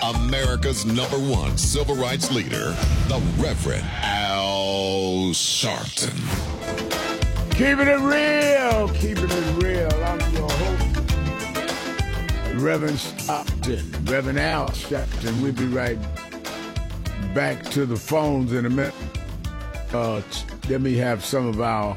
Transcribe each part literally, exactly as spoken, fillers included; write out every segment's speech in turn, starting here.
America's number one civil rights leader, the Reverend Al Sharpton. Keeping it real, keeping it real. I'm your host, Reverend Sharpton, Reverend Al Sharpton. We'll be right back to the phones in a minute. Uh, let me have some of our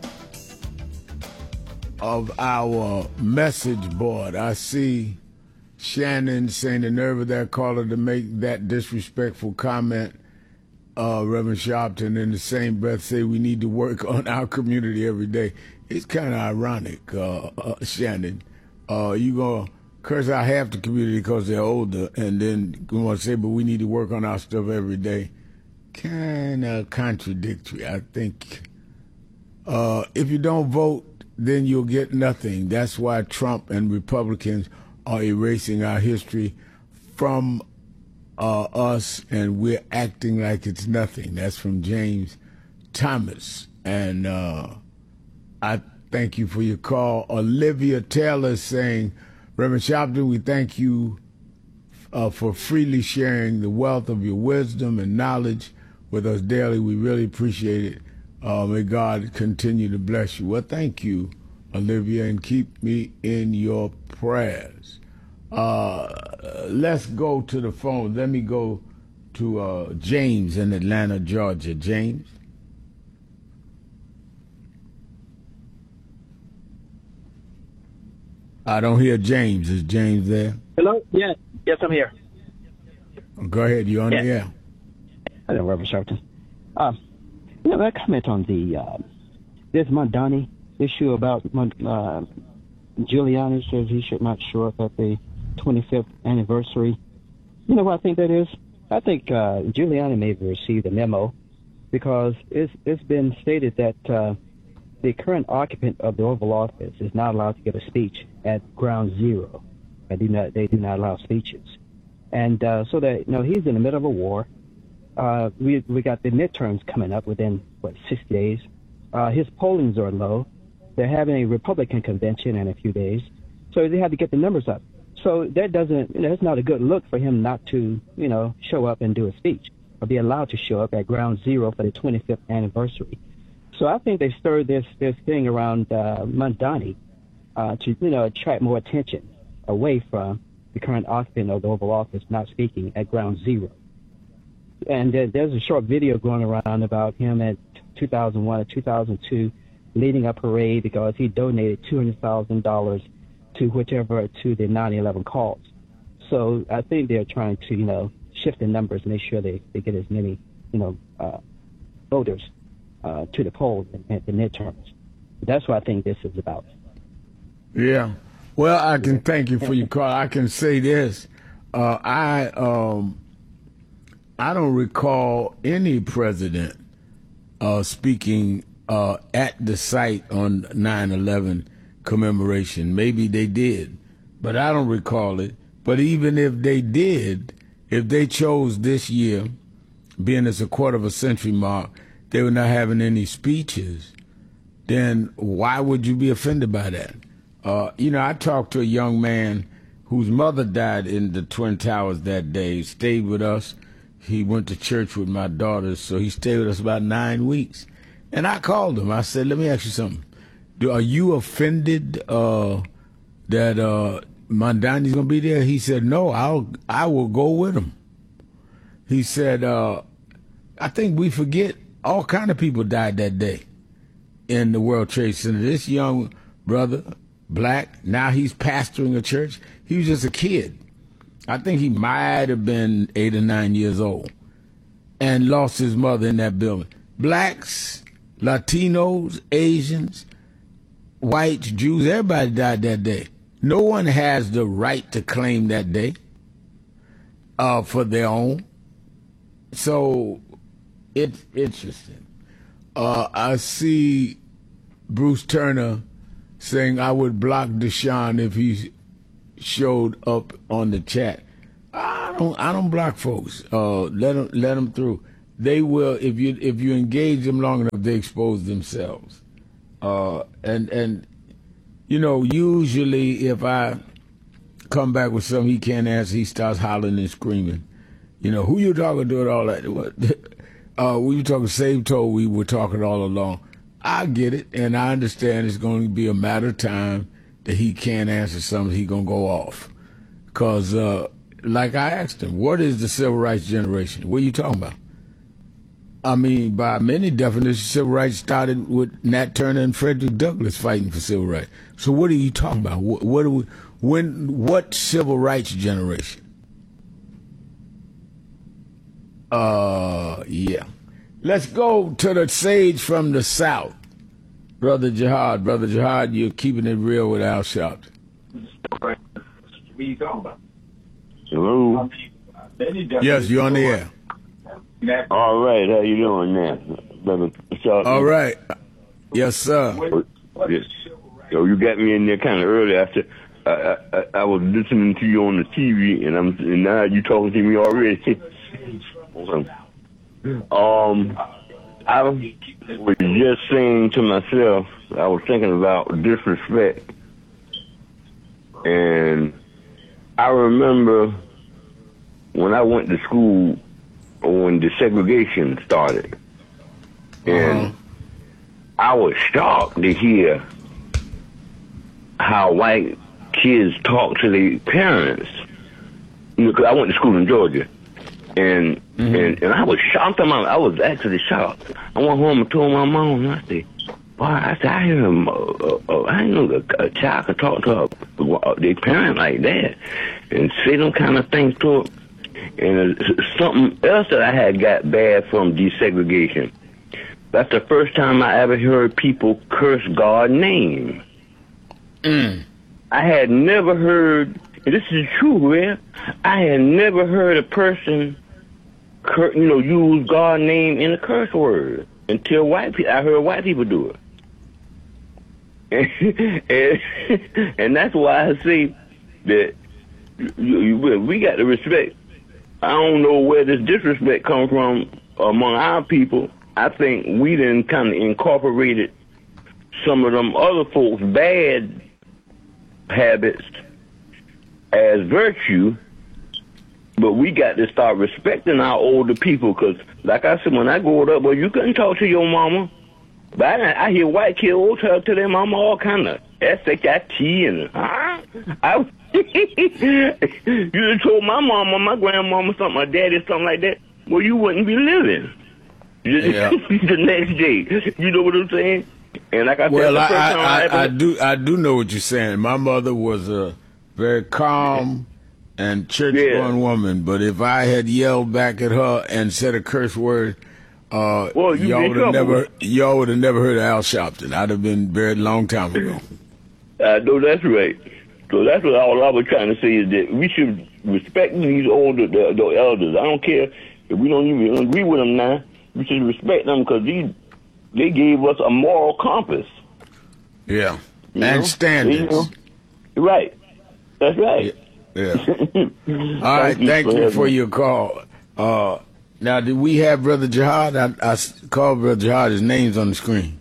of our message board. I see Shannon saying the nerve of that caller to make that disrespectful comment. Uh, Reverend Sharpton in the same breath say we need to work on our community every day. It's kind of ironic, uh, uh, Shannon. Uh, you gonna curse out half the community because they're older, and then you want to say, but we need to work on our stuff every day. Kind of contradictory, I think. Uh, if you don't vote, then you'll get nothing. That's why Trump and Republicans are erasing our history from uh, us, and we're acting like it's nothing. That's from James Thomas. And uh, I thank you for your call. Olivia Taylor saying, Reverend Sharpton, we thank you uh, for freely sharing the wealth of your wisdom and knowledge with us daily. We really appreciate it. Uh, may God continue to bless you. Well, thank you, Olivia, and keep me in your prayers. Uh, let's go to the phone. Let me go to uh, James in Atlanta, Georgia. James? I don't hear James. Is James there? Hello? Yeah. Yes, I'm here. Go ahead. You're on yeah. the air. Hello, Reverend Sharpton. Uh, you know, I comment on the uh, this Mondani issue about uh, Giuliani says he should not show up at the twenty-fifth anniversary. You know what I think that is? I think uh, Giuliani may have received a memo because it's, it's been stated that uh, the current occupant of the Oval Office is not allowed to give a speech at ground zero. They do not, they do not allow speeches. And uh, so that, you know, he's in the middle of a war. Uh, we we got the midterms coming up within, what, sixty days. Uh, his pollings are low. They're having a Republican convention in a few days. So they have to get the numbers up. So that doesn't, you know, it's not a good look for him not to, you know, show up and do a speech or be allowed to show up at ground zero for the twenty-fifth anniversary. So I think they stirred this, this thing around uh, Mondani uh, to, you know, attract more attention away from the current occupant of the Oval Office not speaking at ground zero. And uh, there's a short video going around about him at two thousand one or two thousand two leading a parade because he donated two hundred thousand dollars to whichever, to the nine eleven cause. So I think they're trying to, you know, shift the numbers, make sure they, they get as many, you know, uh, voters uh, to the polls at the midterms. That's what I think this is about. Yeah. Well, I can thank you for your call. I can say this. Uh, I um, I don't recall any president uh, speaking uh, at the site on nine eleven commemoration. Maybe they did, but I don't recall it. But even if they did, if they chose this year, being as a quarter of a century mark, they were not having any speeches, then why would you be offended by that? Uh, you know, I talked to a young man whose mother died in the Twin Towers that day. He stayed with us. He went to church with my daughters, so he stayed with us about nine weeks. And I called him. I said, let me ask you something. Do, are you offended uh, that uh, Mondani's going to be there? He said, no, I'll, I will go with him. He said, uh, I think we forget all kind of people died that day in the World Trade Center. This young brother, black, now he's pastoring a church. He was just a kid. I think he might have been eight or nine years old and lost his mother in that building. Blacks, Latinos, Asians, whites, Jews, everybody died that day. No one has the right to claim that day uh, for their own. So it's interesting. Uh, I see Bruce Turner saying I would block Deshaun if he showed up on the chat. I don't. I don't block folks. Uh, let them. Let them through. They will if you if you engage them long enough. They expose themselves. Uh, and and you know usually if I come back with something he can't answer, he starts hollering and screaming. You know, who you talking to and all that? What? Uh, we were talking same told we were talking all along. I get it, and I understand it's going to be a matter of time that he can't answer something, he going to go off. Because, uh, like I asked him, what is the civil rights generation? What are you talking about? I mean, by many definitions, civil rights started with Nat Turner and Frederick Douglass fighting for civil rights. So what are you talking about? What, what are we, when, what civil rights generation? Uh, yeah. Let's go to the sage from the South. Brother Jihad. Brother Jihad, you're keeping it real with Al Sharpton. What are you talking about? Hello? Yes, you're on the air. All right, how you doing now, Brother Sharpton? All right. Yes, sir. Yes. So you got me in there kind of early after I, I, I was listening to you on the T V, and I'm and now you talking to me already. um, I was just saying to myself, I was thinking about disrespect, and I remember when I went to school when the segregation started, and uh-huh. I was shocked to hear how white kids talk to their parents. You know, 'cause I went to school in Georgia, and mm-hmm. and, and I was shocked. I was actually shocked. I went home and told my mom, and I said, "Boy, I said I hear him. Uh, uh, uh, I didn't know a, a child could talk to a, uh, their parent like that and say them kind of things to them." And uh, something else that I had got bad from desegregation. That's the first time I ever heard people curse God's name. Mm. I had never heard, and this is true, man. I had never heard a person, cur- you know, use God's name in a curse word until white people. I heard white people do it, and, and that's why I say that you, you, we got to respect. I don't know where this disrespect comes from among our people. I think we done kind of incorporated some of them other folks' bad habits as virtue, but we got to start respecting our older people, because, like I said, when I grew up, well, you couldn't talk to your mama. But I, I hear white kids all talk to their mama all kind of S H I T and, huh? I, you done told my mama, my grandmama something, my daddy something like that, well, you wouldn't be living. Yeah. The next day. You know what I'm saying? And like I said, well, the first I, time I, I, ever... I do I do know what you're saying. My mother was a very calm and church-going yeah. woman, but if I had yelled back at her and said a curse word, uh, well, you y'all would have never y'all would have never heard of Al Sharpton. I'd have been buried a long time ago. I know that's right. So that's what all I was trying to say is that we should respect these older the, the elders. I don't care if we don't even agree with them now. We should respect them because these. They gave us a moral compass. Yeah. You and know? Standards. You know? Right. That's right. Yeah. yeah. All right. Thank you, thank for, you for your call. Uh, now, did we have Brother Jihad? I, I called Brother Jihad. His name's on the screen.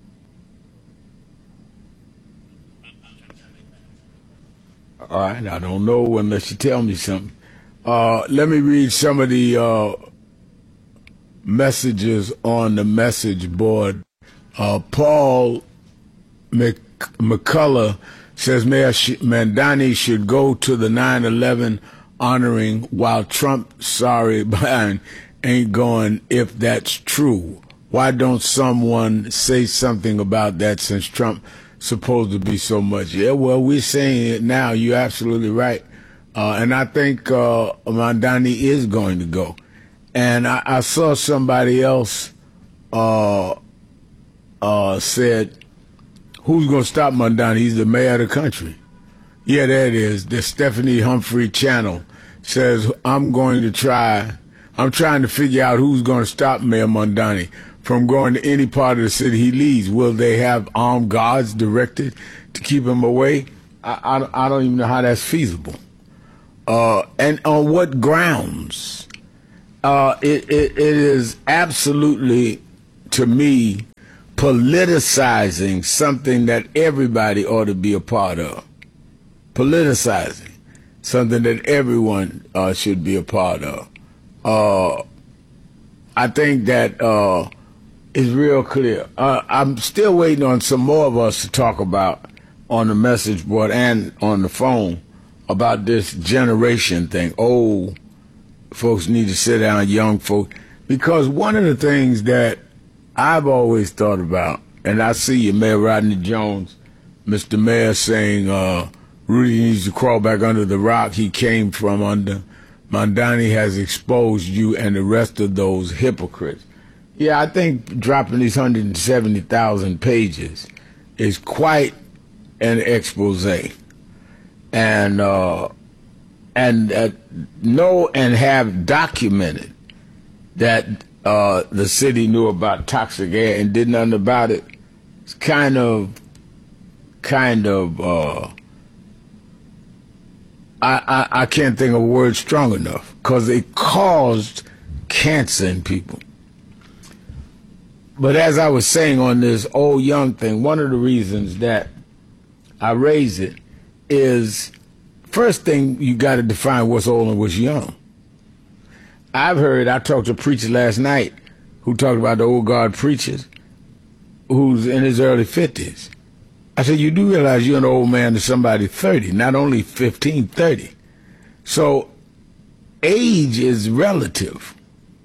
All right. I don't know unless you tell me something. Uh, let me read some of the... Uh, messages on the message board. Uh, Paul Mc- McCullough says Mayor Sh- Mandani should go to the nine eleven honoring while Trump, sorry, Biden ain't going if that's true. Why don't someone say something about that since Trump supposed to be so much? Yeah, well, we're saying it now. You're absolutely right. Uh, and I think uh, Mandani is going to go. And I, I saw somebody else uh, uh, said, who's going to stop Mandani? He's the mayor of the country. Yeah, there it is. The Stephanie Humphrey channel says, I'm going to try, I'm trying to figure out who's going to stop Mayor Mandani from going to any part of the city he leaves. Will they have armed guards directed to keep him away? I, I, I don't even know how that's feasible. Uh, and on what grounds? Uh, it, it, it is absolutely, to me, politicizing something that everybody ought to be a part of. Politicizing. something that everyone uh, should be a part of. Uh, I think that uh, is real clear. Uh, I'm still waiting on some more of us to talk about on the message board and on the phone about this generation thing. Old folks need to sit down, young folks. Because one of the things that I've always thought about, and I see you, Mayor Rodney Jones, Mister Mayor, saying uh, Rudy needs to crawl back under the rock he came from under. Mondani has exposed you and the rest of those hypocrites. Yeah, I think dropping these one hundred seventy thousand pages is quite an expose. And uh, and uh, know and have documented that uh, the city knew about toxic air and did nothing about it. It's kind of, kind of, uh, I, I, I can't think of a word strong enough, because it caused cancer in people. But as I was saying on this old young thing, one of the reasons that I raise it is, first thing, you got to define what's old and what's young. I've heard, I talked to a preacher last night who talked about the old guard preachers who's in his early fifties. I said, you do realize you're an old man to somebody thirty, not only fifteen, thirty. So age is relative.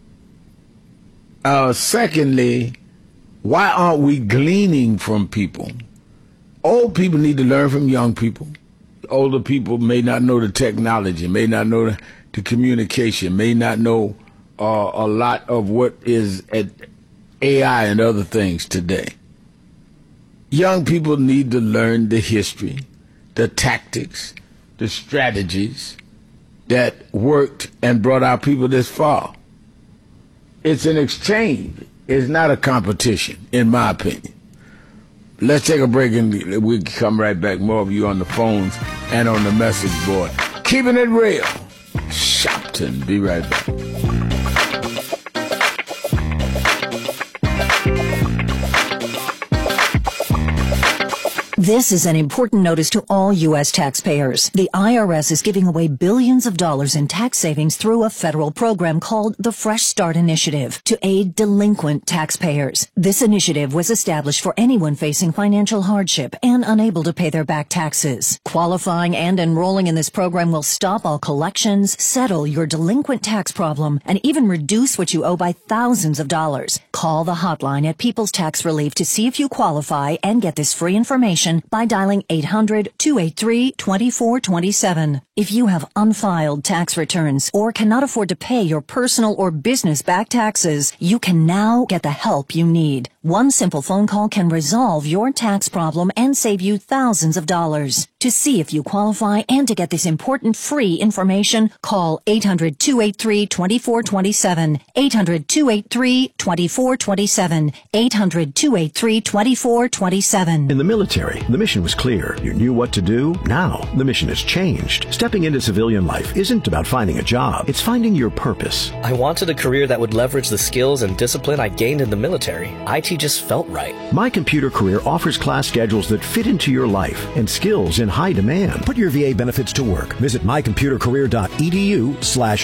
Uh, secondly, why aren't we gleaning from people? Old people need to learn from young people. Older people may not know the technology, may not know the, the communication, may not know uh, a lot of what is at A I and other things today. Young people need to learn the history, the tactics, the strategies that worked and brought our people this far. It's an exchange. It's not a competition, in my opinion. Let's take a break and we'll come right back. More of you on the phones and on the message board. Keeping it real. Shopton. Be right back. This is an important notice to all U S taxpayers. The I R S is giving away billions of dollars in tax savings through a federal program called the Fresh Start Initiative to aid delinquent taxpayers. This initiative was established for anyone facing financial hardship and unable to pay their back taxes. Qualifying and enrolling in this program will stop all collections, settle your delinquent tax problem, and even reduce what you owe by thousands of dollars. Call the hotline at People's Tax Relief to see if you qualify and get this free information by dialing eight hundred, two eight three, two four two seven. If you have unfiled tax returns or cannot afford to pay your personal or business back taxes, you can now get the help you need. One simple phone call can resolve your tax problem and save you thousands of dollars. To see if you qualify and to get this important free information, call eight hundred, two eight three, two four two seven, eight hundred, two eight three, two four two seven, eight hundred, two eight three, two four two seven. In the military, the mission was clear. You knew what to do. Now, the mission has changed. Stepping into civilian life isn't about finding a job. It's finding your purpose. I wanted a career that would leverage the skills and discipline I gained in the military. I T just felt right. My Computer Career offers class schedules that fit into your life and skills in high demand. Put your V A benefits to work. Visit mycomputercareer.edu slash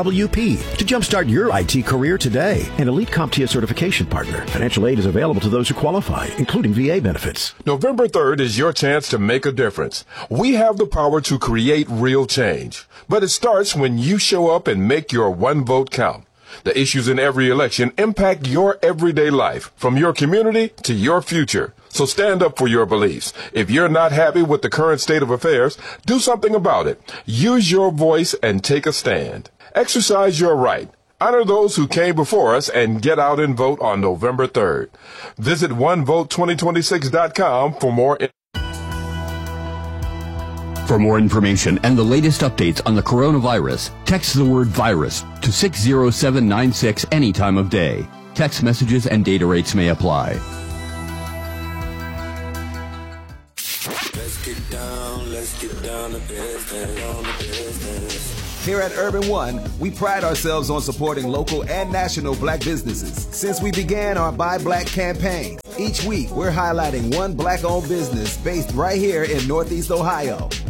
CWP to jumpstart your I T career today. An Elite CompTIA certification partner. Financial aid is available to those who qualify, including V A benefits. November third is your chance to make a difference. We have the power to create real change. But it starts when you show up and make your one vote count. The issues in every election impact your everyday life, from your community to your future. So stand up for your beliefs. If you're not happy with the current state of affairs, do something about it. Use your voice and take a stand. Exercise your right. Honor those who came before us and get out and vote on November third. Visit one vote twenty twenty-six dot com for more information. For more information and the latest updates on the coronavirus, text the word virus to six zero seven nine six any time of day. Text messages and data rates may apply. Let's get down, let's get down to business, down to business. Here at Urban One, we pride ourselves on supporting local and national black businesses. Since we began our Buy Black campaign, each week we're highlighting one black-owned business based right here in Northeast Ohio.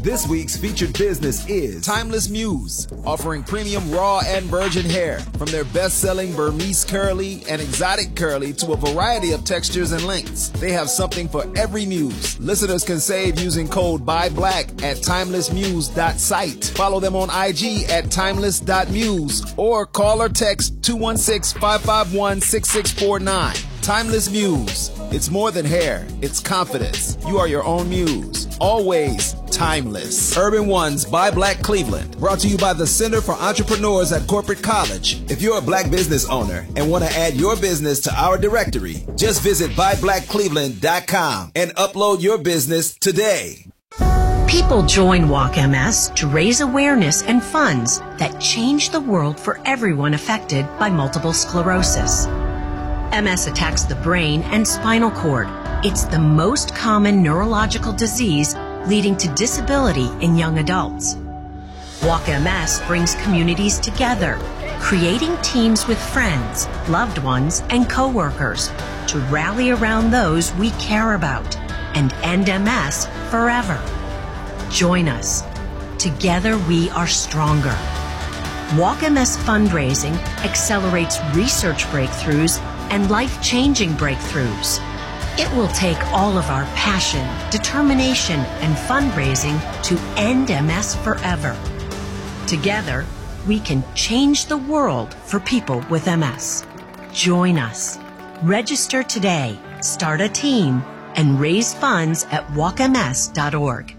This week's featured business is Timeless Muse, offering premium raw and virgin hair. From their best-selling Burmese curly and exotic curly to a variety of textures and lengths, they have something for every muse. Listeners can save using code BUYBLACK at timeless muse dot site. Follow them on I G at timeless dot muse or call or text two one six, five five one, six six four nine. Timeless Muse. It's more than hair. It's confidence. You are your own muse. Always timeless. Urban One's Buy Black Cleveland. Brought to you by the Center for Entrepreneurs at Corporate College. If you're a black business owner and want to add your business to our directory, just visit buy black cleveland dot com and upload your business today. People join Walk M S to raise awareness and funds that change the world for everyone affected by multiple sclerosis. M S attacks the brain and spinal cord. It's the most common neurological disease leading to disability in young adults. Walk M S brings communities together, creating teams with friends, loved ones, and coworkers to rally around those we care about and end M S forever. Join us. Together we are stronger. Walk M S fundraising accelerates research breakthroughs and life-changing breakthroughs. It will take all of our passion, determination, and fundraising to end M S forever. Together, we can change the world for people with M S. Join us. Register today, start a team, and raise funds at walk m s dot org.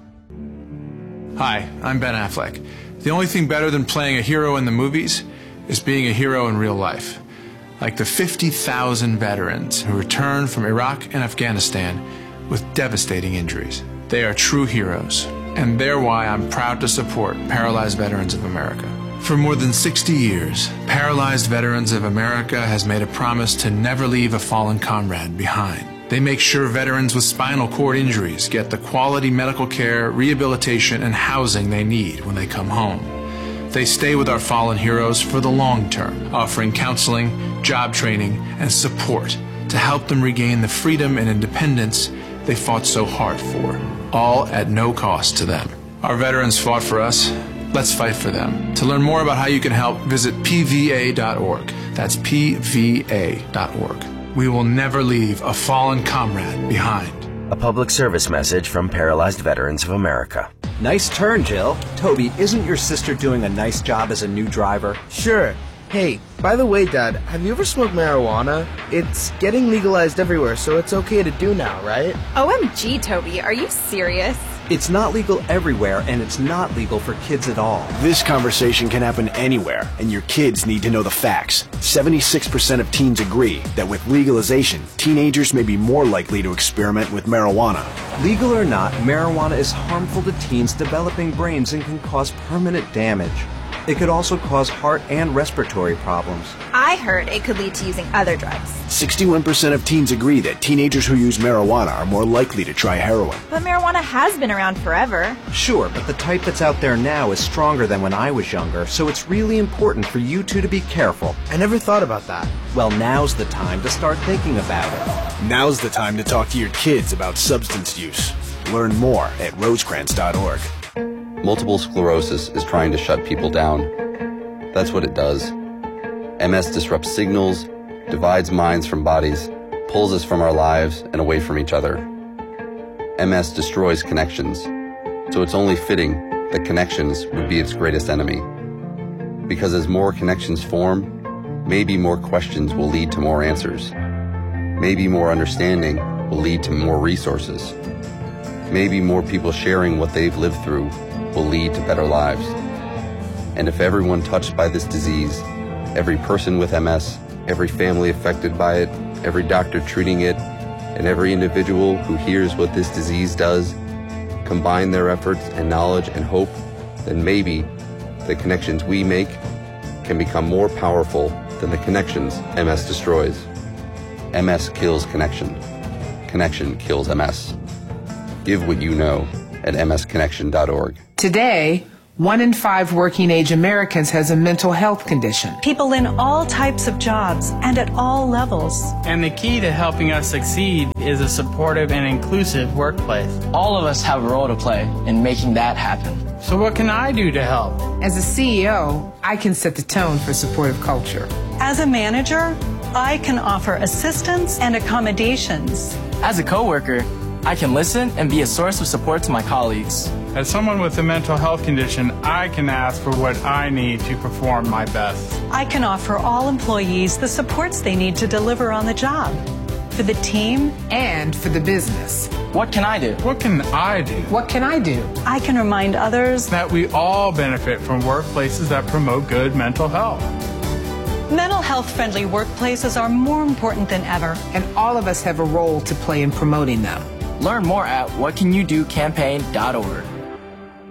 Hi, I'm Ben Affleck. The only thing better than playing a hero in the movies is being a hero in real life. Like the fifty thousand veterans who returned from Iraq and Afghanistan with devastating injuries. They are true heroes, and they're why I'm proud to support Paralyzed Veterans of America. For more than sixty years, Paralyzed Veterans of America has made a promise to never leave a fallen comrade behind. They make sure veterans with spinal cord injuries get the quality medical care, rehabilitation, and housing they need when they come home. They stay with our fallen heroes for the long term, offering counseling, job training, and support to help them regain the freedom and independence they fought so hard for, all at no cost to them. Our veterans fought for us. Let's fight for them. To learn more about how you can help, visit P V A dot org. That's P V A dot org. We will never leave a fallen comrade behind. A public service message from Paralyzed Veterans of America. Nice turn, Jill. Toby, isn't your sister doing a nice job as a new driver? Sure. Hey, by the way, Dad, have you ever smoked marijuana? It's getting legalized everywhere, so it's okay to do now, right? O M G, Toby, are you serious? It's not legal everywhere, and it's not legal for kids at all. This conversation can happen anywhere, and your kids need to know the facts. seventy-six percent of teens agree that with legalization, teenagers may be more likely to experiment with marijuana. Legal or not, marijuana is harmful to teens' developing brains and can cause permanent damage. It could also cause heart and respiratory problems. I heard it could lead to using other drugs. sixty-one percent of teens agree that teenagers who use marijuana are more likely to try heroin. But marijuana has been around forever. Sure, but the type that's out there now is stronger than when I was younger, so it's really important for you two to be careful. I never thought about that. Well, now's the time to start thinking about it. Now's the time to talk to your kids about substance use. Learn more at rosecrans dot org. Multiple sclerosis is trying to shut people down. That's what it does. M S disrupts signals, divides minds from bodies, pulls us from our lives and away from each other. M S destroys connections, so it's only fitting that connections would be its greatest enemy. Because as more connections form, maybe more questions will lead to more answers. Maybe more understanding will lead to more resources. Maybe more people sharing what they've lived through will lead to better lives. And if everyone touched by this disease, every person with M S, every family affected by it, every doctor treating it, and every individual who hears what this disease does, combine their efforts and knowledge and hope, then maybe the connections we make can become more powerful than the connections M S destroys. M S kills connection. Connection kills M S. Give what you know at m s connection dot org. Today, One in five working-age Americans has a mental health condition. People in all types of jobs and at all levels. And the key to helping us succeed is a supportive and inclusive workplace. All of us have a role to play in making that happen. So what can I do to help? As a C E O, I can set the tone for supportive culture. As a manager, I can offer assistance and accommodations. As a coworker, I can listen and be a source of support to my colleagues. As someone with a mental health condition, I can ask for what I need to perform my best. I can offer all employees the supports they need to deliver on the job. For the team and for the business. What can I do? What can I do? What can I do? I can remind others that we all benefit from workplaces that promote good mental health. Mental health-friendly workplaces are more important than ever. And all of us have a role to play in promoting them. Learn more at what can you do campaign dot org.